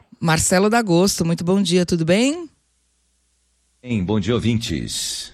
Marcelo D'Agosto, muito bom dia, tudo bem? Bom dia, ouvintes.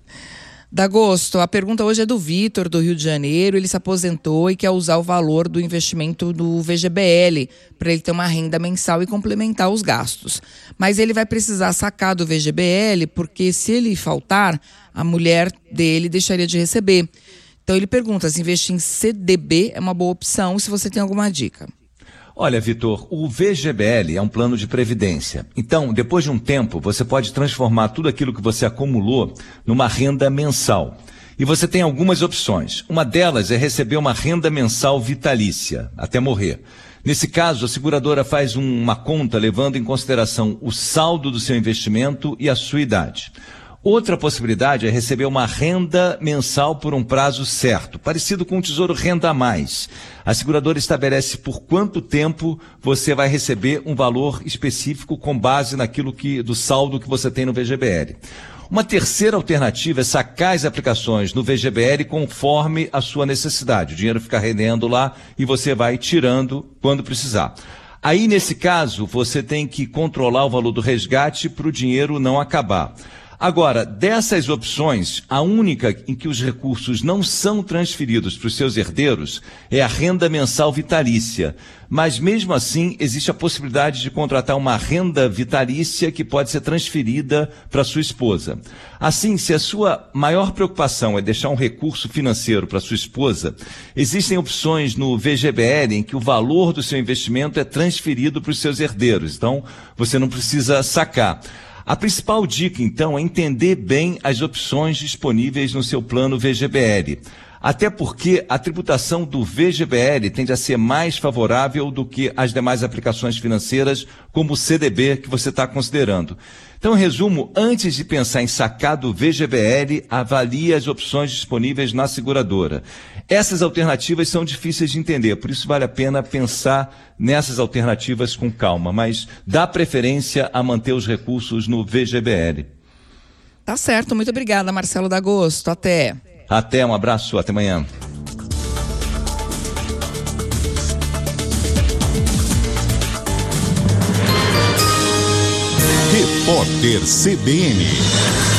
D'Agosto, a pergunta hoje é do Vitor, do Rio de Janeiro. Ele se aposentou e quer usar o valor do investimento do VGBL para ele ter uma renda mensal e complementar os gastos. Mas ele vai precisar sacar do VGBL porque, se ele faltar, a mulher dele deixaria de receber. Então ele pergunta se investir em CDB é uma boa opção, se você tem alguma dica. Olha, Vitor, o VGBL é um plano de previdência. Então, depois de um tempo, você pode transformar tudo aquilo que você acumulou numa renda mensal. E você tem algumas opções. Uma delas é receber uma renda mensal vitalícia, até morrer. Nesse caso, a seguradora faz uma conta levando em consideração o saldo do seu investimento e a sua idade. Outra possibilidade é receber uma renda mensal por um prazo certo, parecido com o Tesouro Renda a Mais. A seguradora estabelece por quanto tempo você vai receber um valor específico com base do saldo que você tem no VGBL. Uma terceira alternativa é sacar as aplicações no VGBL conforme a sua necessidade. O dinheiro fica rendendo lá e você vai tirando quando precisar. Aí, nesse caso, você tem que controlar o valor do resgate para o dinheiro não acabar. Agora, dessas opções, a única em que os recursos não são transferidos para os seus herdeiros é a renda mensal vitalícia. Mas, mesmo assim, existe a possibilidade de contratar uma renda vitalícia que pode ser transferida para sua esposa. Assim, se a sua maior preocupação é deixar um recurso financeiro para sua esposa, existem opções no VGBL em que o valor do seu investimento é transferido para os seus herdeiros. Então, você não precisa sacar. A principal dica, então, é entender bem as opções disponíveis no seu plano VGBL. Até porque a tributação do VGBL tende a ser mais favorável do que as demais aplicações financeiras, como o CDB que você está considerando. Então, em resumo, antes de pensar em sacar do VGBL, avalie as opções disponíveis na seguradora. Essas alternativas são difíceis de entender, por isso vale a pena pensar nessas alternativas com calma, mas dá preferência a manter os recursos no VGBL. Tá certo, muito obrigada, Marcelo D'Agosto. Até. Até, um abraço, até amanhã. Repórter CBN.